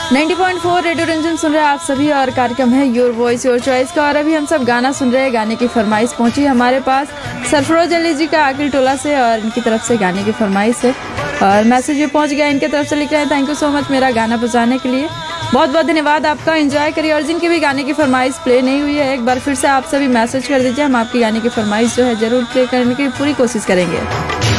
90.4 radio Ranjan सुन रहे हैं आप सभी और कार्यक्रम है योर वॉइस योर चॉइस का। और अभी हम सब गाना सुन रहे हैं। गाने की फरमाइश पहुंची हमारे पास सरफरोज अली जी का आकिल टोला से और इनकी तरफ से गाने की फरमाइश है और मैसेज भी पहुंच गया। इनके तरफ से लिख रहे हैं थैंक यू सो मच मेरा गाना बजाने के लिए। बहुत बहुत धन्यवाद आपका। एंजॉय करिए। और जिनकी भी गाने की फरमाइश प्ले नहीं हुई है एक बार फिर से आप सभी मैसेज कर दीजिए। हम आपकी गाने की फरमाइश जो है जरूर प्ले करने की पूरी कोशिश करेंगे।